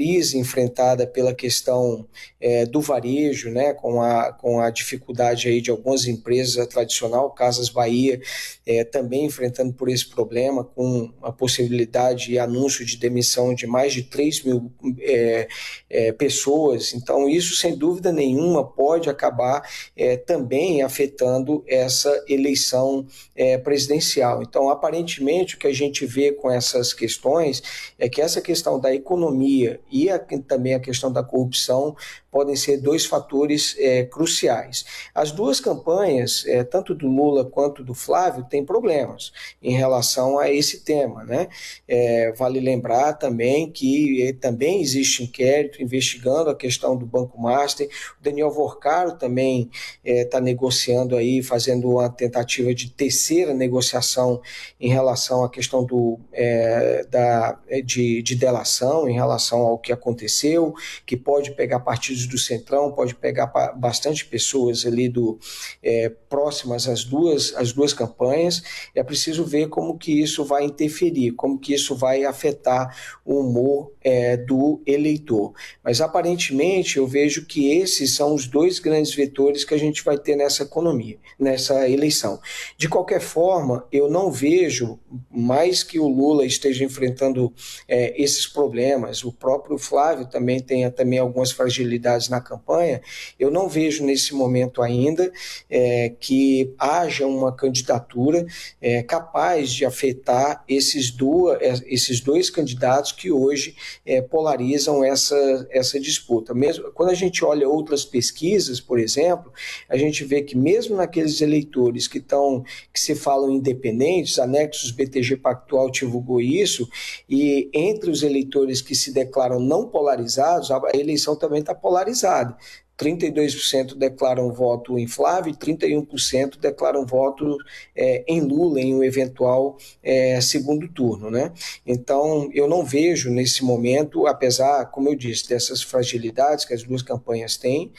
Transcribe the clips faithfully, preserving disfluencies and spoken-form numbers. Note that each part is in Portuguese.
crise enfrentada pela questão é, do varejo, né, com a, com a dificuldade aí de algumas empresas, a tradicional, Casas Bahia, é, também enfrentando por esse problema, com a possibilidade e anúncio de demissão de mais de três mil é, é, pessoas. Então, isso, sem dúvida nenhuma, pode acabar é, também afetando essa eleição é, presidencial. Então, aparentemente, o que a gente vê com essas questões é que essa questão da economia e a, também a questão da corrupção podem ser dois fatores é, cruciais. As duas campanhas, é, tanto do Lula quanto do Flávio, têm problemas em relação a esse tema, né? É, vale lembrar também que é, também existe inquérito investigando a questão do Banco Master. O Daniel Vorcaro também está é, negociando aí, fazendo uma tentativa de terceira negociação em relação à questão do, é, da, de, de delação, em relação ao que aconteceu, que pode pegar partidos do Centrão, pode pegar bastante pessoas ali do, é, próximas às duas, às duas campanhas. É preciso ver como que isso vai interferir, como que isso vai afetar o humor é, do eleitor. Mas, aparentemente, eu vejo que esses são os dois grandes vetores que a gente vai ter nessa economia, nessa eleição. De qualquer forma, eu não vejo, mais que o Lula esteja enfrentando é, esses problemas, o próprio Flávio também tenha também algumas fragilidades na campanha, eu não vejo nesse momento ainda é, que haja uma candidatura é, capaz de afetar esses, duas, esses dois candidatos que hoje é, polarizam essa, essa disputa. Mesmo quando a gente olha outras pesquisas, por exemplo, a gente vê que mesmo naqueles eleitores que, tão, que se falam independentes, a Nexus B T G Pactual divulgou isso, e entre os eleitores que se declaram não polarizados, a eleição também está polarizada. trinta e dois por cento declaram voto em Flávio e trinta e um por cento declaram voto é, em Lula, em um eventual é, segundo turno, né? Então, eu não vejo nesse momento, apesar, como eu disse, dessas fragilidades que as duas campanhas têm,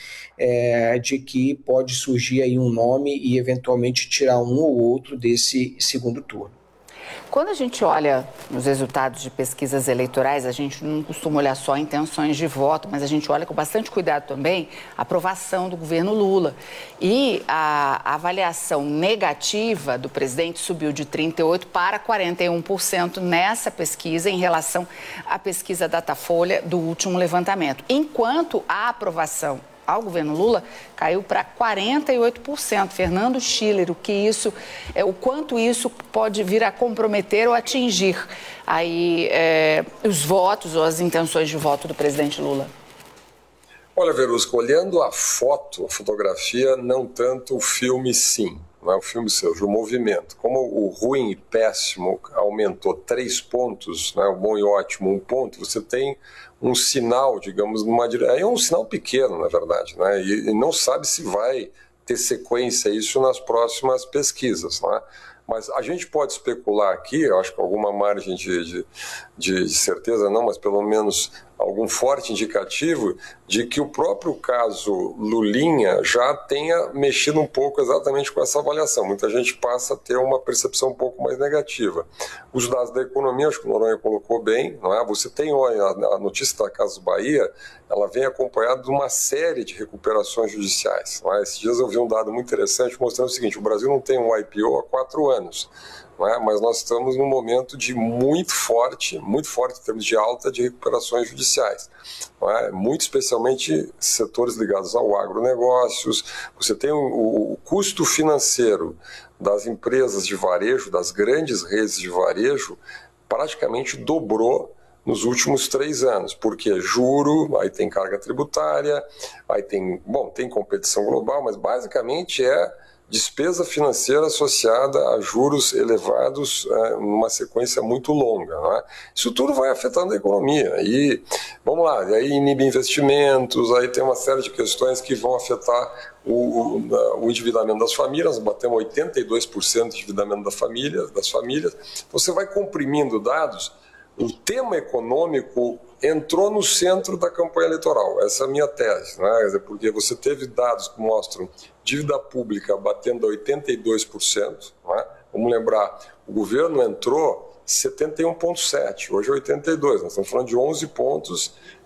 é, de que pode surgir aí um nome e eventualmente tirar um ou outro desse segundo turno. Quando a gente olha os resultados de pesquisas eleitorais, a gente não costuma olhar só intenções de voto, mas a gente olha com bastante cuidado também a aprovação do governo Lula. E a avaliação negativa do presidente subiu de trinta e oito por cento para quarenta e um por cento nessa pesquisa em relação à pesquisa Datafolha do último levantamento. Enquanto a aprovação ao governo Lula caiu para quarenta e oito por cento. Fernando Schiller, o que isso, é, o quanto isso pode vir a comprometer ou atingir aí é, os votos ou as intenções de voto do presidente Lula? Olha, Verusca, olhando a foto, a fotografia, não tanto o filme, sim. Não é o filme seu, o movimento. Como o ruim e péssimo aumentou três pontos, né, o bom e ótimo um ponto, você tem um sinal, digamos, numa direção. É um sinal pequeno, na verdade, né, e, e não sabe se vai ter sequência isso nas próximas pesquisas, né? Mas a gente pode especular aqui, eu acho que alguma margem de, de, de certeza não, mas pelo menos algum forte indicativo de que o próprio caso Lulinha já tenha mexido um pouco exatamente com essa avaliação. Muita gente passa a ter uma percepção um pouco mais negativa. Os dados da economia, acho que o Noronha colocou bem, não é? Você tem a notícia da Casas Bahia, ela vem acompanhada de uma série de recuperações judiciais. Não é? Esses dias eu vi um dado muito interessante mostrando o seguinte: o Brasil não tem um I P O há quatro anos. Não é? Mas nós estamos num momento de muito forte, muito forte em termos de alta de recuperações judiciais. Não é? Muito especialmente setores ligados ao agronegócios. Você tem o, o custo financeiro das empresas de varejo, das grandes redes de varejo, praticamente dobrou nos últimos três anos, porque juro, aí tem carga tributária, aí tem, bom, tem competição global, mas basicamente é despesa financeira associada a juros elevados é, numa sequência muito longa. Não é? Isso tudo vai afetando a economia. E, vamos lá, aí inibe investimentos, aí tem uma série de questões que vão afetar o, o, o endividamento das famílias. Batemos oitenta e dois por cento de endividamento da família, das famílias. Você vai comprimindo dados. O tema econômico entrou no centro da campanha eleitoral. Essa é a minha tese, né? Porque você teve dados que mostram dívida pública batendo a oitenta e dois por cento. Né? Vamos lembrar, o governo entrou setenta e um vírgula sete, hoje é oitenta e dois. Nós estamos falando de onze pontos